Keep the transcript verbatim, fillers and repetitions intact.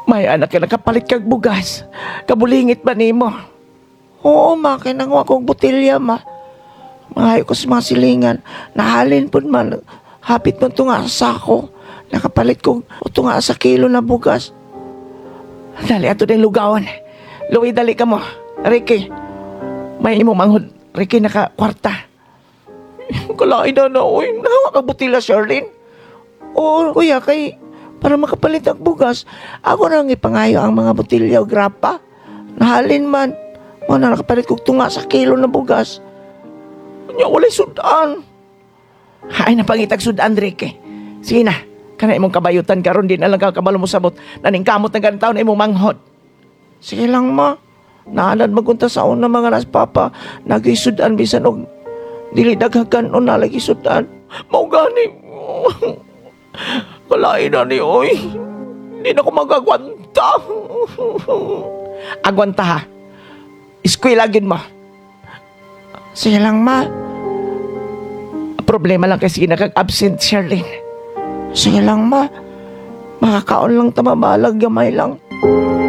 May anak ka nakapalit kag bugas. Kabulingit ba nimo? Oo, ma, kinangwa kong botilya, ma. Mahayo ko sa mga silingan. Nahalin po man. Hapit man ito nga sa sako. Nakapalit ko ito nga sa kilo na bugas. Dali ato din lugawan. Luwi, dali ka mo. Ricky, may imo manghod. Ricky, naka kwarta. Kalain na na, uy. Nahawa ka botilya, Charlene. Oo, kuya, kay para makapalit ang bugas, ako nang ipangayo ang mga botilya o grapa. Nahalin man. Mga nakapalit kong tunga sa kilo na bugas. Kanya walay sudan. Ay, napangitag sudan, Ricky. Sige na. Kana imong kabayutan karon din alang ka kabalo mo sabot. Naning kamot ng ganang taon na imong manghod. Sige lang, ma. Naanan magunta sa una mga nas papa. Nagisudan bisan og dili daghagan o nalagi sudan. Maugani. Kalain na ni, oy. Hindi na ko magagwanta. Agwanta ha. Eskwela gyud mo. Sige lang, ma. Problema lang kasi nakag-absent, Charlene. Sige lang, ma. Makakaon lang tamabalag, gamay lang.